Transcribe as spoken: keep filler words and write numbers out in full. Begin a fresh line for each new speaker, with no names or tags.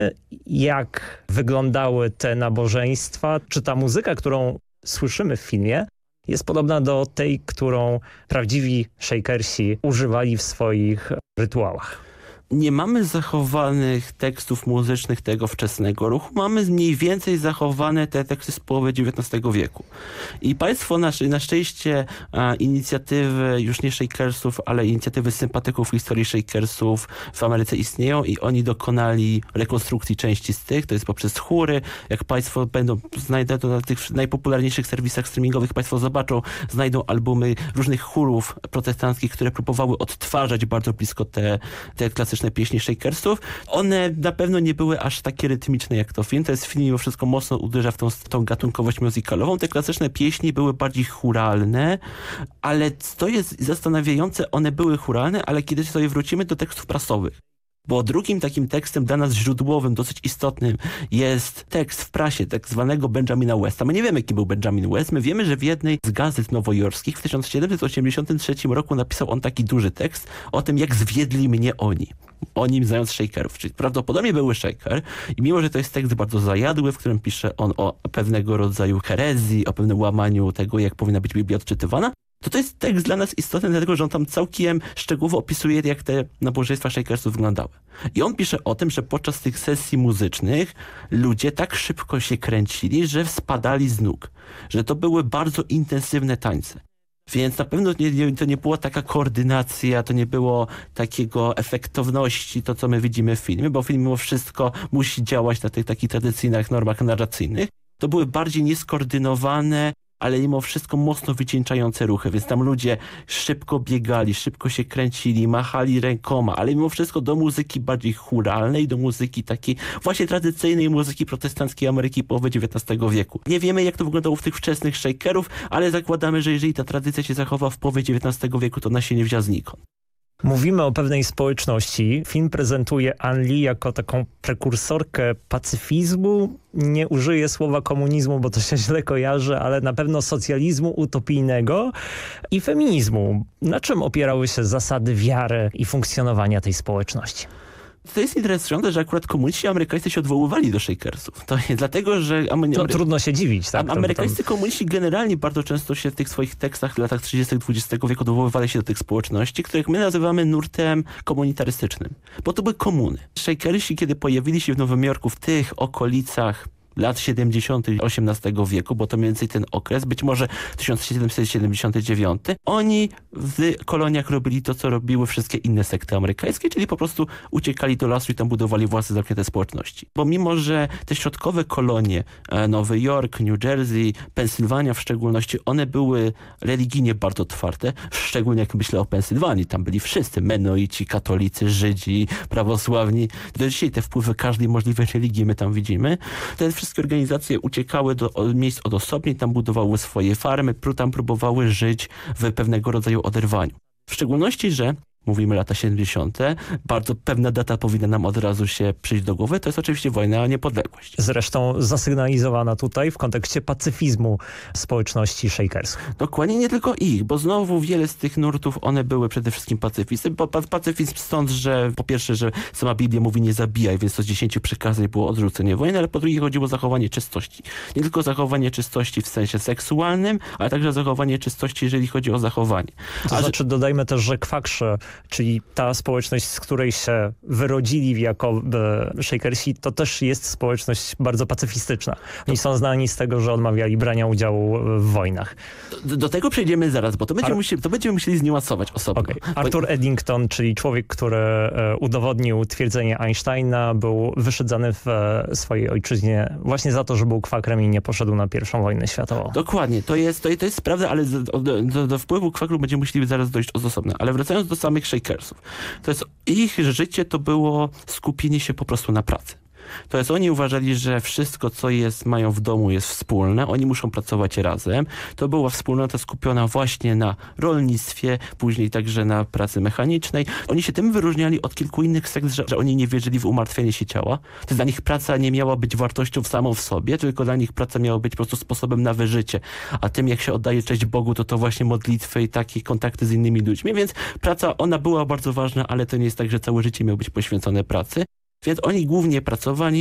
jak wyglądały te nabożeństwa, czy ta muzyka, którą słyszymy w filmie, jest podobna do tej, którą prawdziwi Shakersi używali w swoich rytuałach.
Nie mamy zachowanych tekstów muzycznych tego wczesnego ruchu, mamy mniej więcej zachowane te teksty z połowy dziewiętnastego wieku. I państwo na, na szczęście a, inicjatywy już nie Shakersów, ale inicjatywy sympatyków historii Shakersów w Ameryce istnieją i oni dokonali rekonstrukcji części z tych, to jest poprzez chóry. Jak państwo będą, znajdą to na tych najpopularniejszych serwisach streamingowych, państwo zobaczą, znajdą albumy różnych chórów protestanckich, które próbowały odtwarzać bardzo blisko te, te klasyczne pieśni Shakersów. One na pewno nie były aż takie rytmiczne jak to film. To jest film mimo wszystko mocno uderza w tą, tą gatunkowość musicalową. Te klasyczne pieśni były bardziej chóralne, ale to jest zastanawiające, one były chóralne, ale kiedy sobie wrócimy do tekstów prasowych, bo drugim takim tekstem dla nas źródłowym, dosyć istotnym jest tekst w prasie tak zwanego Benjamina Westa. My nie wiemy, kim był Benjamin West. My wiemy, że w jednej z gazet nowojorskich w tysiąc siedemset osiemdziesiątym trzecim roku napisał on taki duży tekst o tym, jak zwiedli mnie oni. O nim znając Shakerów. Czyli prawdopodobnie były Shaker i mimo, że to jest tekst bardzo zajadły, w którym pisze on o pewnego rodzaju herezji, o pewnym łamaniu tego, jak powinna być Biblia odczytywana, to to jest tekst dla nas istotny, dlatego że on tam całkiem szczegółowo opisuje, jak te nabożeństwa Shakersów wyglądały. I on pisze o tym, że podczas tych sesji muzycznych ludzie tak szybko się kręcili, że spadali z nóg. Że to były bardzo intensywne tańce. Więc na pewno nie, to nie była taka koordynacja, to nie było takiego efektowności, to co my widzimy w filmie, bo film mimo wszystko musi działać na tych takich tradycyjnych normach narracyjnych. To były bardziej nieskoordynowane, ale mimo wszystko mocno wycieńczające ruchy, więc tam ludzie szybko biegali, szybko się kręcili, machali rękoma, ale mimo wszystko do muzyki bardziej chóralnej, do muzyki takiej właśnie tradycyjnej muzyki protestanckiej Ameryki połowy dziewiętnastego wieku. Nie wiemy, jak to wyglądało w tych wczesnych Shakerów, ale zakładamy, że jeżeli ta tradycja się zachowa w połowie dziewiętnastego wieku, to ona się nie wzięła znikąd.
Mówimy o pewnej społeczności. Film prezentuje An Lee jako taką prekursorkę pacyfizmu. Nie użyję słowa komunizmu, bo to się źle kojarzy, ale na pewno socjalizmu utopijnego i feminizmu. Na czym opierały się zasady wiary i funkcjonowania tej społeczności?
To jest interesujące, że akurat komuniści amerykańscy się odwoływali do Shakersów. To jest dlatego, że... Amery...
To trudno się dziwić, tak?
Amerykańscy komuniści generalnie bardzo często się w tych swoich tekstach w latach trzydziestych dwudziestego wieku odwoływali się do tych społeczności, których my nazywamy nurtem komunitarystycznym. Bo to były komuny. Shakersi, kiedy pojawili się w Nowym Jorku w tych okolicach lat siedemdziesiątych osiemnastego wieku, bo to mniej więcej ten okres, być może tysiąc siedemset siedemdziesiąty dziewiąty. Oni w koloniach robili to, co robiły wszystkie inne sekty amerykańskie, czyli po prostu uciekali do lasu i tam budowali własne zamknięte społeczności. Bo mimo, że te środkowe kolonie, Nowy Jork, New Jersey, Pensylwania w szczególności, one były religijnie bardzo otwarte, szczególnie jak myślę o Pensylwanii, tam byli wszyscy, Menoici, katolicy, Żydzi, prawosławni. Do dzisiaj te wpływy każdej możliwej religii my tam widzimy. Te wszystkie organizacje uciekały do miejsc odosobnień, tam budowały swoje farmy, tam próbowały żyć w pewnego rodzaju oderwaniu. W szczególności, że mówimy lata siedemdziesiąte. Bardzo pewna data powinna nam od razu się przyjść do głowy. To jest oczywiście wojna o niepodległość.
Zresztą zasygnalizowana tutaj w kontekście pacyfizmu społeczności Shakersów.
Dokładnie, nie tylko ich, bo znowu wiele z tych nurtów, one były przede wszystkim pacyfizm. Pacyfizm stąd, że po pierwsze, że sama Biblia mówi nie zabijaj, więc to z dziesięciu przykazań było odrzucenie wojny, ale po drugie chodziło o zachowanie czystości. Nie tylko zachowanie czystości w sensie seksualnym, ale także zachowanie czystości, jeżeli chodzi o zachowanie.
To
A
znaczy
że...
dodajmy też, że kwakrzy, czyli ta społeczność, z której się wyrodzili jako e, Shakersi, to też jest społeczność bardzo pacyfistyczna. Oni są znani z tego, że odmawiali brania udziału w wojnach.
Do, do tego przejdziemy zaraz, bo to będziemy, Ar... musieli, to będziemy musieli zniuansować osobno.
Okay. Arthur bo... Eddington, czyli człowiek, który e, udowodnił twierdzenie Einsteina, był wyszydzany w e, swojej ojczyźnie właśnie za to, że był kwakrem i nie poszedł na pierwszą wojnę światową.
Dokładnie, to jest, to, to jest prawda, ale do, do, do wpływu kwakrów będziemy musieli zaraz dojść osobno. Ale wracając do samych Shakersów, to jest ich życie to było skupienie się po prostu na pracy. To jest, oni uważali, że wszystko, co jest, mają w domu, jest wspólne. Oni muszą pracować razem. To była wspólnota skupiona właśnie na rolnictwie, później także na pracy mechanicznej. Oni się tym wyróżniali od kilku innych sekt, że, że oni nie wierzyli w umartwienie się ciała. To dla nich praca nie miała być wartością samą w sobie, tylko dla nich praca miała być po prostu sposobem na wyżycie. A tym, jak się oddaje cześć Bogu, to to właśnie modlitwy i takie kontakty z innymi ludźmi. Więc praca, ona była bardzo ważna, ale to nie jest tak, że całe życie miało być poświęcone pracy. Więc oni głównie pracowali